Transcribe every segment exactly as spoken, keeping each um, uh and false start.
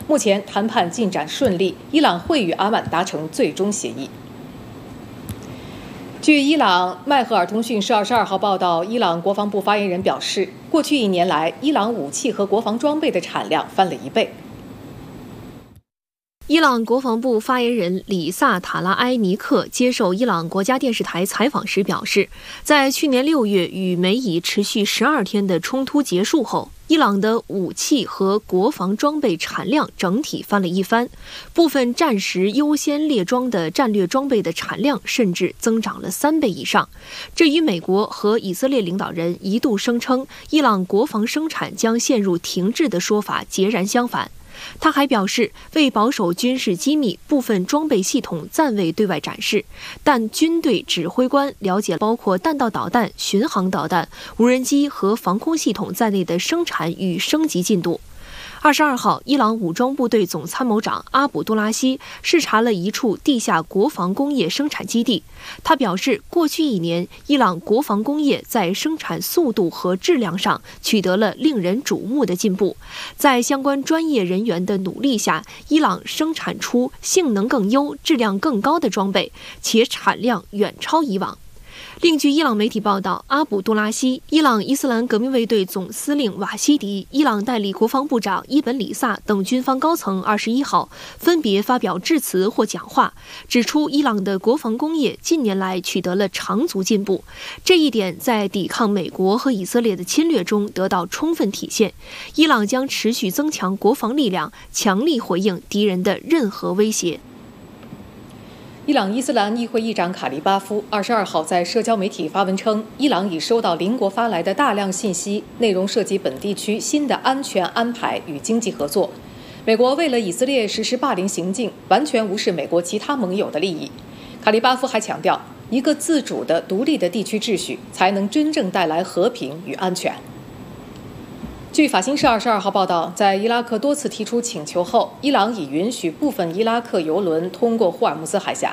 目前谈判进展顺利，伊朗会与阿曼达成最终协议。据伊朗迈赫尔通讯社二十二号报道，伊朗国防部发言人表示，过去一年来，伊朗武器和国防装备的产量翻了一倍。 伊朗国防部发言人里萨塔拉埃尼克接受伊朗国家电视台采访时表示，在去年六月与美以持续十二天的冲突结束后，伊朗的武器和国防装备产量整体翻了一番，部分战时优先列装的战略装备的产量甚至增长了三倍以上。这与美国和以色列领导人一度声称伊朗国防生产将陷入停滞的说法截然相反。他还表示，为保守军事机密，部分装备系统暂未对外展示，但军队指挥官了解包括弹道导弹、巡航导弹、无人机和防空系统在内的生产与升级进度。二十二号，伊朗武装部队总参谋长阿卜杜拉希视察了一处地下国防工业生产基地。他表示，过去一年，伊朗国防工业在生产速度和质量上取得了令人瞩目的进步。在相关专业人员的努力下，伊朗生产出性能更优、质量更高的装备，且产量远超以往。另据伊朗媒体报道，阿卜杜拉希、伊朗伊斯兰革命卫队总司令瓦希迪、伊朗代理国防部长伊本里萨等军方高层二十一号分别发表致辞或讲话，指出伊朗的国防工业近年来取得了长足进步，这一点在抵抗美国和以色列的侵略中得到充分体现。伊朗将持续增强国防力量，强力回应敌人的任何威胁。 伊朗伊斯兰议会议长卡利巴夫二十二号在社交媒体发文称，伊朗已收到邻国发来的大量信息，内容涉及本地区新的安全安排与经济合作。美国为了以色列实施霸凌行径，完全无视美国其他盟友的利益。卡利巴夫还强调，一个自主的、独立的地区秩序才能真正带来和平与安全。据法新社二十二号报道，在伊拉克多次提出请求后，伊朗已允许部分伊拉克油轮通过霍尔木兹海峡。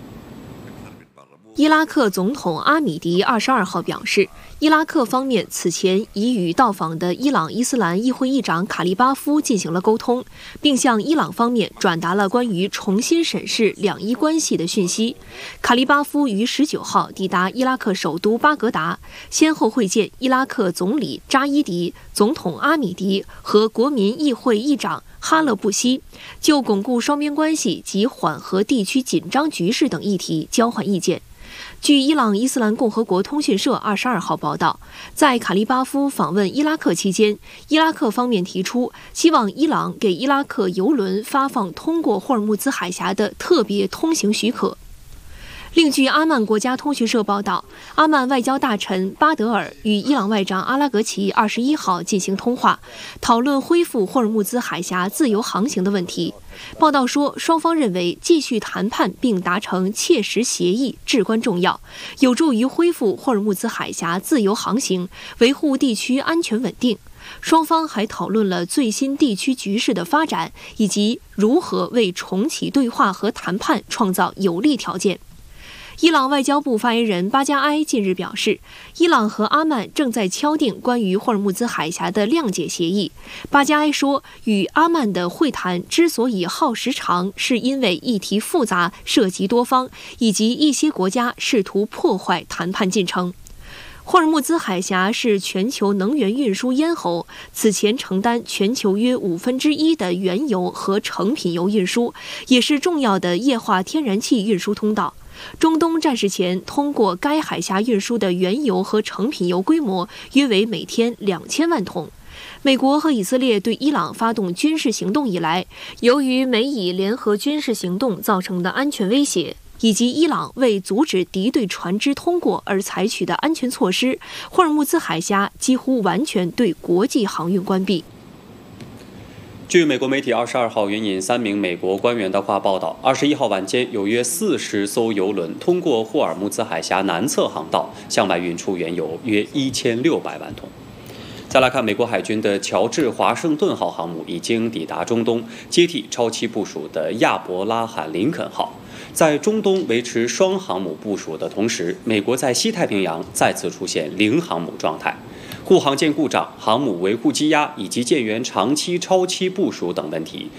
伊拉克总统阿米迪二十二号表示，伊拉克方面此前已与到访的伊朗伊斯兰议会议长卡利巴夫进行了沟通，并向伊朗方面转达了关于重新审视两伊关系的讯息。卡利巴夫于十九号抵达伊拉克首都巴格达，先后会见伊拉克总理扎伊迪、总统阿米迪和国民议会议长哈勒布希，就巩固双边关系及缓和地区紧张局势等议题交换意见。据伊朗伊斯兰共和国通讯社二十二号报道，在卡利巴夫访问伊拉克期间，伊拉克方面提出希望伊朗给伊拉克油轮发放通过霍尔木兹海峡的特别通行许可。另据阿曼国家通讯社报道，阿曼外交大臣巴德尔与伊朗外长阿拉格齐二十一号进行通话，讨论恢复霍尔木兹海峡自由航行的问题。报道说，双方认为继续谈判并达成切实协议至关重要，有助于恢复霍尔木兹海峡自由航行，维护地区安全稳定。双方还讨论了最新地区局势的发展，以及如何为重启对话和谈判创造有利条件。伊朗外交部发言人巴加埃近日表示，伊朗和阿曼正在敲定关于霍尔木兹海峡的谅解协议。巴加埃说，与阿曼的会谈之所以耗时长，是因为议题复杂、涉及多方，以及一些国家试图破坏谈判进程。霍尔木兹海峡是全球能源运输咽喉，此前承担全球约五分之一的原油和成品油运输，也是重要的液化天然气运输通道。中东战事前通过该海峡运输的原油和成品油规模约为每天两千万桶。美国和以色列对伊朗发动军事行动以来，由于美以联合军事行动造成的安全威胁，以及伊朗为阻止敌对船只通过而采取的安全措施，霍尔木兹海峡几乎完全对国际航运关闭。 据美国媒体二十二号援引三名美国官员的话报道，二十一号晚间有约四十艘油轮通过霍尔木兹海峡南侧航道向外运出原油约一千六百万桶。再来看美国海军的乔治华盛顿号航母已经抵达中东，接替超期部署的亚伯拉罕林肯号。在中东维持双航母部署的同时，美国在西太平洋再次出现零航母状态。护航舰故障、航母维护积压以及舰员长期超期部署等问题，